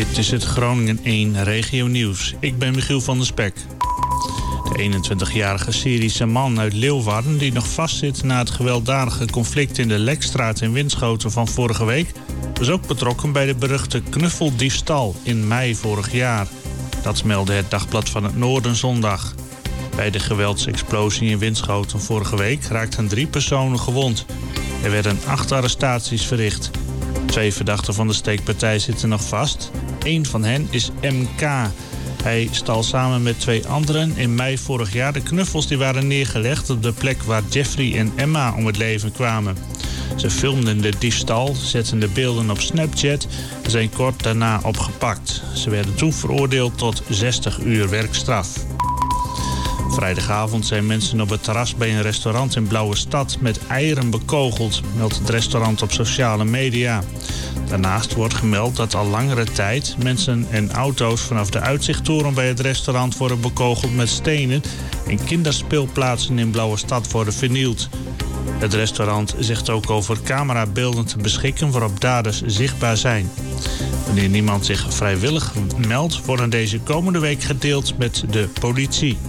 Dit is het Groningen 1 Regio Nieuws. Ik ben Michiel van der Spek. De 21-jarige Syrische man uit Leeuwarden die nog vastzit na het gewelddadige conflict in de Lekstraat in Winschoten van vorige week, was ook betrokken bij de beruchte knuffeldiefstal in mei vorig jaar. Dat meldde het Dagblad van het Noorden zondag. Bij de geweldsexplosie in Winschoten vorige week raakten 3 personen gewond. Er werden 8 arrestaties verricht. 2 verdachten van de steekpartij zitten nog vast. 1 van hen is MK. Hij stal samen met 2 anderen in mei vorig jaar de knuffels die waren neergelegd op de plek waar Jeffrey en Emma om het leven kwamen. Ze filmden de diefstal, zetten de beelden op Snapchat en zijn kort daarna opgepakt. Ze werden toen veroordeeld tot 60 uur werkstraf. Vrijdagavond zijn mensen op het terras bij een restaurant in Blauwestad met eieren bekogeld, meldt het restaurant op sociale media. Daarnaast wordt gemeld dat al langere tijd mensen en auto's vanaf de uitzichttoren bij het restaurant worden bekogeld met stenen en kinderspeelplaatsen in Blauwestad worden vernield. Het restaurant zegt ook over camerabeelden te beschikken waarop daders zichtbaar zijn. Wanneer niemand zich vrijwillig meldt, worden deze komende week gedeeld met de politie.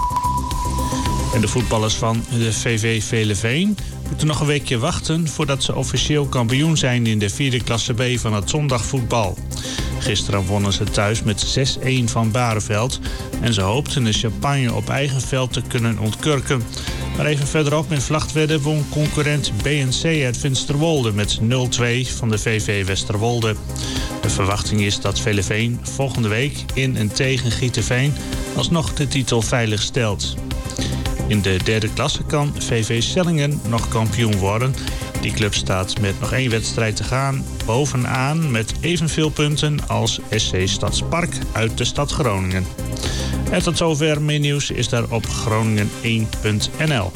En de voetballers van de VV Veeleveen moeten nog een weekje wachten voordat ze officieel kampioen zijn in de 4e klasse B van het zondagvoetbal. Gisteren wonnen ze thuis met 6-1 van Bareveld en ze hoopten de champagne op eigen veld te kunnen ontkurken. Maar even verderop in Vlagtwedde won concurrent BNC uit Finsterwolde met 0-2 van de VV Westerwolde. De verwachting is dat Veeleveen volgende week in en tegen Gieteveen alsnog de titel veilig stelt. In de 3e klasse kan VV Sellingen nog kampioen worden. Die club staat met nog 1 wedstrijd te gaan bovenaan met evenveel punten als SC Stadspark uit de stad Groningen. En tot zover meer nieuws is daar op groningen1.nl.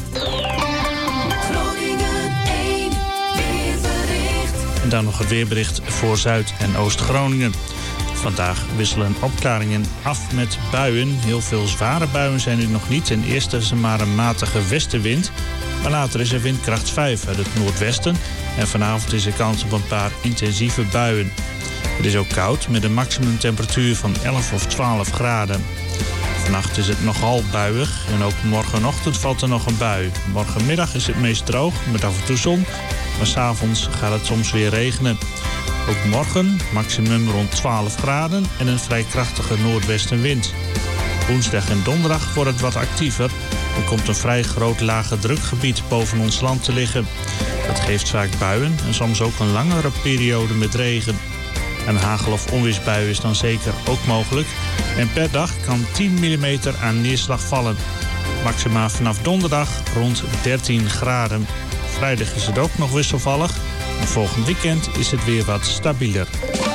En dan nog het weerbericht voor Zuid- en Oost-Groningen. Vandaag wisselen opklaringen af met buien. Heel veel zware buien zijn er nog niet. Ten eerste is er maar een matige westenwind. Maar later is er windkracht 5 uit het noordwesten. En vanavond is er kans op een paar intensieve buien. Het is ook koud met een maximumtemperatuur van 11 of 12 graden. Vannacht is het nogal buiig en ook morgenochtend valt er nog een bui. Morgenmiddag is het meest droog met af en toe zon. Maar 's avonds gaat het soms weer regenen. Ook morgen maximum rond 12 graden en een vrij krachtige noordwestenwind. Woensdag en donderdag wordt het wat actiever. Er komt een vrij groot lage drukgebied boven ons land te liggen. Dat geeft vaak buien en soms ook een langere periode met regen. Een hagel- of onweersbui is dan zeker ook mogelijk. En per dag kan 10 mm aan neerslag vallen. Maxima vanaf donderdag rond 13 graden. Vrijdag is het ook nog wisselvallig. En volgend weekend is het weer wat stabieler.